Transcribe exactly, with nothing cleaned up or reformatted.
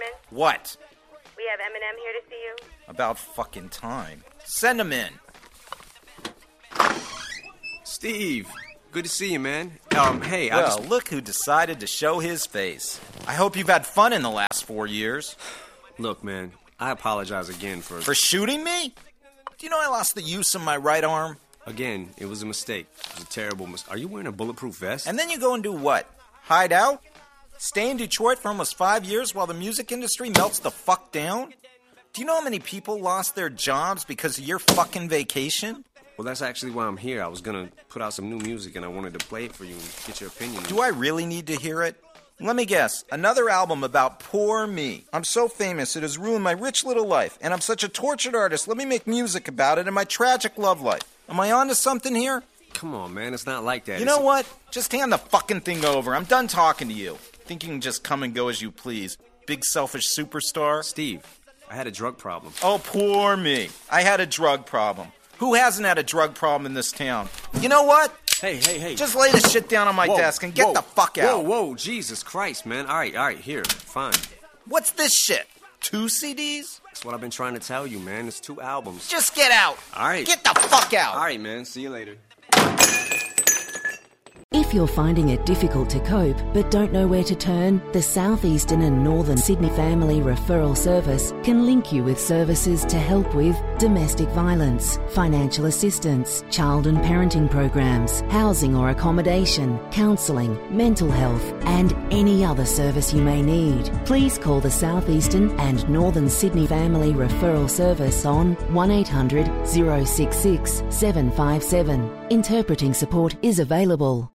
Norman. What? We have Eminem here to see you. About fucking time. Send him in. Steve, good to see you, man. Um, hey, I Well, just... look who decided to show his face. I hope you've had fun in the last four years. Look, man, I apologize again for... For shooting me? Do you know I lost the use of my right arm? Again, it was a mistake. It was a terrible mistake. Are you wearing a bulletproof vest? And then you go and do what? Hide out? Stay in Detroit for almost five years while the music industry melts the fuck down? Do you know how many people lost their jobs because of your fucking vacation? Well, that's actually why I'm here. I was gonna put out some new music and I wanted to play it for you and get your opinion. Do I really need to hear it? Let me guess. Another album about poor me. I'm so famous it has ruined my rich little life, and I'm such a tortured artist. Let me make music about it and my tragic love life. Am I onto something here? Come on, man. It's not like that. You It's know a- what? Just hand the fucking thing over. I'm done talking to you. Think you can just come and go as you please. Big selfish superstar. Steve, I had a drug problem. Oh, poor me. I had a drug problem. Who hasn't had a drug problem in this town? You know what? Hey, hey, hey. Just lay the shit down on my Whoa, desk and get whoa, the fuck out. Whoa, whoa, Jesus Christ, man. All right, all right, here, fine. What's this shit? Two C Ds? That's what I've been trying to tell you, man. It's two albums. Just get out. All right. Get the fuck out. All right, man. See you later. If you're finding it difficult to cope but don't know where to turn, the Southeastern and Northern Sydney Family Referral Service can link you with services to help with domestic violence, financial assistance, child and parenting programs, housing or accommodation, counselling, mental health and any other service you may need. Please call the Southeastern and Northern Sydney Family Referral Service on one eight hundred, zero six six, seven five seven. Interpreting support is available.